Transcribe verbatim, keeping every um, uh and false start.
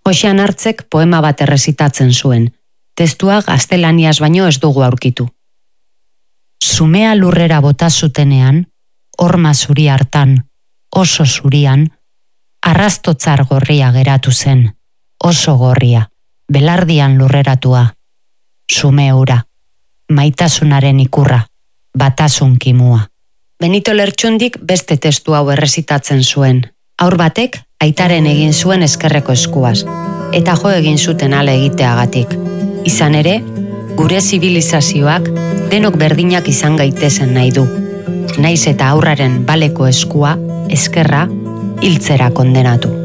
Joxean Hartzek poema bat errezitatzen zuen. Testua gaztelaniaz baino ez dugu aurkitu. Zumea lurrera bota zutenean, horma zuri hartan, oso zurian, arrastotzar gorria geratu zen, oso gorria, belardian lurreratua. Zume ura, maitasunaren ikurra, batasun kimua. Benito Lertxundik beste testu hau errezitatzen zuen. Haur batek aitaren egin zuen eskerreko eskuaz, eta jo egin zuten ale egiteagatik. Izan ere, gure zibilizazioak denok berdinak izan gaitezen nahi du. Naiz eta aurraren baleko eskua, eskerra, hiltzera kondenatu.